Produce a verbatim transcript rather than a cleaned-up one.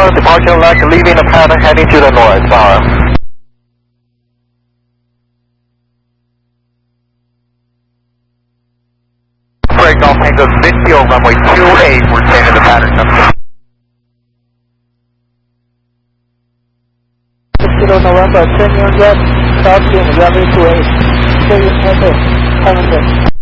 Tower, departure left, leaving the pattern, heading to the north, Tower. Break off Tango Victor, runway two eight, we're changing the pattern. Kilo November, ten unit, South Wind, runway two eight. Stay in S A,